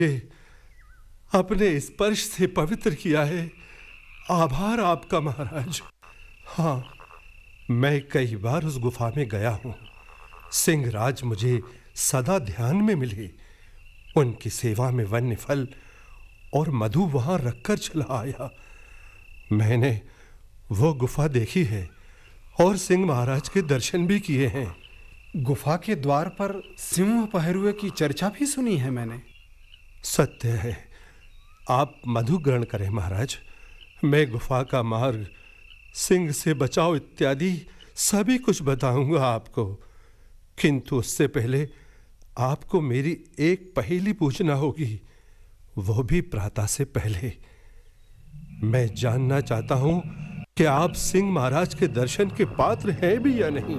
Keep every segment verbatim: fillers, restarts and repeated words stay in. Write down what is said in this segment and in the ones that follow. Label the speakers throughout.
Speaker 1: मुझे अपने स्पर्श से पवित्र किया है। आभार आपका महाराज। हाँ, मैं कई बार उस गुफा में गया हूँ। सिंहराज मुझे सदा ध्यान में मिले। उनकी सेवा में वन्य फल और मधु वहां रखकर चला आया। मैंने वो गुफा देखी है और सिंह महाराज के दर्शन भी किए हैं।
Speaker 2: गुफा के द्वार पर सिंह पहरुए की चर्चा भी सुनी है मैंने।
Speaker 1: सत्य है। आप मधु ग्रहण करें महाराज। मैं गुफा का मार्ग, सिंह से बचाव इत्यादि सभी कुछ बताऊंगा आपको, किंतु उससे पहले आपको मेरी एक पहेली पूछना होगी, वो भी प्रातः से पहले। मैं जानना चाहता हूं कि आप सिंह महाराज के दर्शन के पात्र हैं भी या नहीं।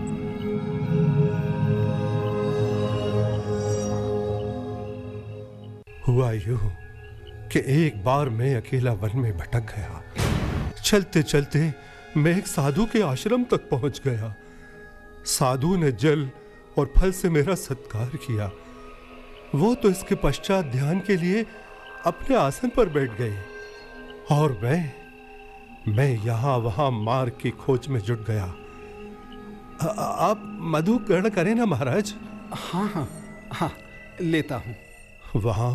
Speaker 1: हुआ यूं कि एक बार मैं अकेला वन में भटक गया। चलते चलते मैं एक साधु के आश्रम तक पहुंच गया। साधु ने जल और फल से मेरा सत्कार किया। वो तो इसके पश्चात ध्यान के लिए अपने आसन पर बैठ गए और मैं मैं यहां वहां मार्ग की खोज में जुट गया। आ, आप मधु ग्रहण करें ना महाराज।
Speaker 2: हाँ हाँ हाँ, लेता हूं।
Speaker 1: वहां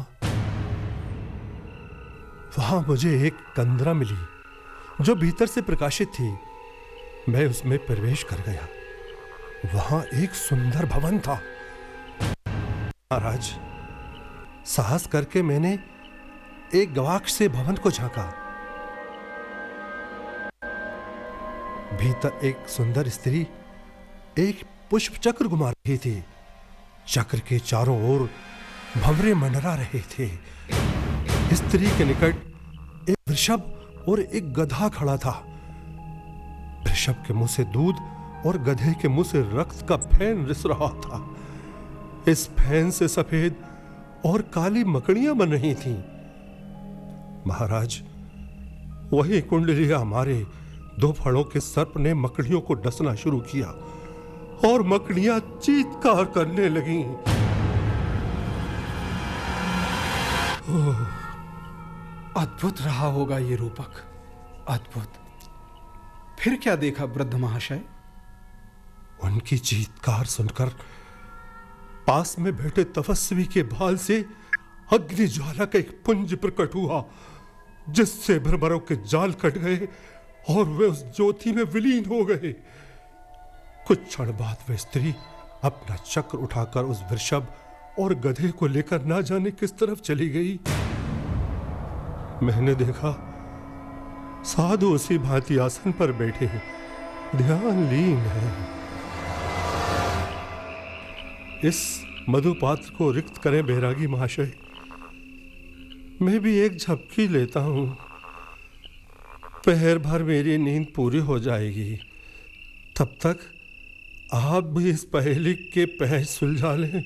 Speaker 1: वहां मुझे एक कंदरा मिली जो भीतर से प्रकाशित थी। मैं उसमें प्रवेश कर गया। वहां एक सुंदर भवन था। महाराज, साहस करके मैंने एक गवाक्ष से भवन को झांका। भीतर एक सुंदर स्त्री एक पुष्प चक्र घुमा रही थी। चक्र के चारों ओर भंवरे मंडरा रहे थे। स्त्री के निकट एक वृषभ और एक गधा खड़ा था। वृषभ के मुंह से दूध और गधे के मुंह से रक्त का फैन रिस रहा था। इस फैन से सफेद और काली मकड़ियां बन रही थीं। महाराज, वही कुंडलिया मारे दो फड़ों के सर्प ने मकड़ियों को डसना शुरू किया और मकड़ियां चीत्कार करने लगीं।
Speaker 2: अद्भुत रहा होगा ये रूपक, अद्भुत। फिर क्या देखा वृद्ध महाशय?
Speaker 1: उनकी चीत्कार सुनकर पास में बैठे तपस्वी के भाल से अग्नि ज्वाला का एक पुंज प्रकट हुआ, जिससे भरभरों के जाल कट गए और वे उस ज्योति में विलीन हो गए। कुछ क्षण बाद वह स्त्री अपना चक्र उठाकर उस वृषभ और गधे को लेकर ना जाने किस तरफ चली गई। मैंने देखा साधु उसी भांति आसन पर बैठे हैं, ध्यान लीन है। इस मधुपात्र को रिक्त करें बैरागी महाशय। मैं भी एक झपकी लेता हूं, पहर भर मेरी नींद पूरी हो जाएगी। तब तक आप भी इस पहेली के पहच सुलझा लें।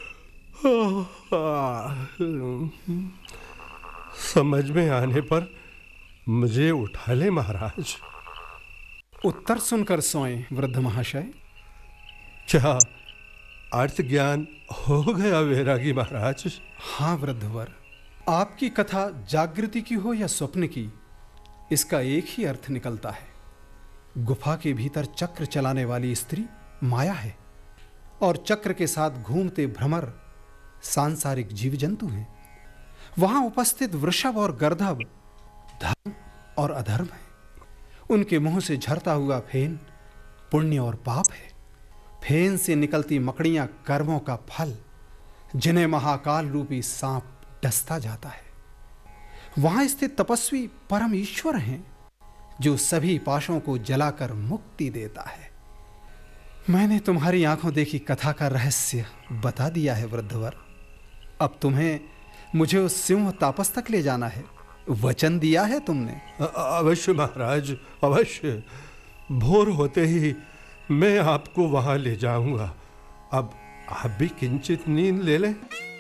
Speaker 1: समझ में आने पर मुझे उठा ले महाराज।
Speaker 2: उत्तर सुनकर सोएं वृद्ध महाशय।
Speaker 1: क्या अर्थ ज्ञान हो गया वैरागी महाराज?
Speaker 2: हाँ वृद्धवर, आपकी कथा जागृति की हो या स्वप्न की, इसका एक ही अर्थ निकलता है। गुफा के भीतर चक्र चलाने वाली स्त्री माया है और चक्र के साथ घूमते भ्रमर सांसारिक जीव जंतु हैं। वहां उपस्थित वृषभ और गर्दभ धर्म और अधर्म है। उनके मुंह से झरता हुआ फेन पुण्य और पाप है। फेन से निकलती मकड़ियां कर्मों का फल, जिन्हें महाकाल रूपी सांप डसता जाता है। वहां स्थित तपस्वी परम ईश्वर हैं, जो सभी पाशों को जलाकर मुक्ति देता है। मैंने तुम्हारी आंखों देखी कथा का रहस्य बता दिया है वृद्धवर। अब तुम्हें मुझे उस सिंह तापस तक ले जाना है, वचन दिया है तुमने।
Speaker 1: अवश्य महाराज, अवश्य। भोर होते ही मैं आपको वहां ले जाऊंगा। अब आप भी किंचित नींद ले लें।